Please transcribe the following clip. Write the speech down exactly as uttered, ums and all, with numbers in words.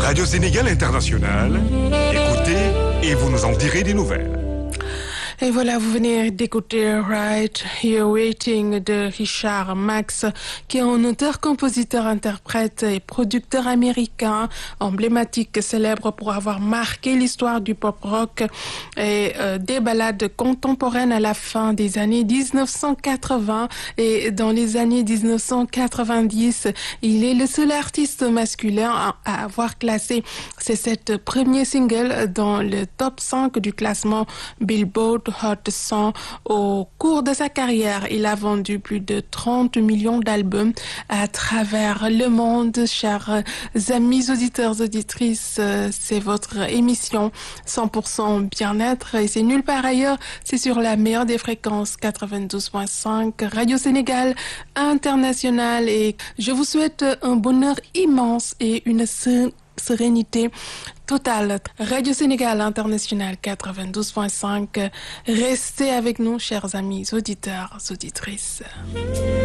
Radio Sénégal International, écoutez et vous nous en direz des nouvelles. Et voilà, vous venez d'écouter Right Here Waiting de Richard Max, qui est un auteur, compositeur, interprète et producteur américain, emblématique, célèbre pour avoir marqué l'histoire du pop rock et euh, des ballades contemporaines à la fin des années dix-neuf cent quatre-vingts et dans les années dix-neuf cent quatre-vingt-dix. Il est le seul artiste masculin à, à avoir classé ses sept premiers singles dans le top cinq du classement Billboard Hot cent. Au cours de sa carrière, il a vendu plus de trente millions d'albums à travers le monde. Chers amis auditeurs, auditrices, c'est votre émission cent pour cent bien-être et c'est nulle part ailleurs. C'est sur la meilleure des fréquences quatre-vingt-douze point cinq Radio Sénégal International et je vous souhaite un bonheur immense et une sérénité totale. Radio Sénégal International quatre-vingt-douze point cinq. Restez avec nous, chers amis auditeurs, auditrices.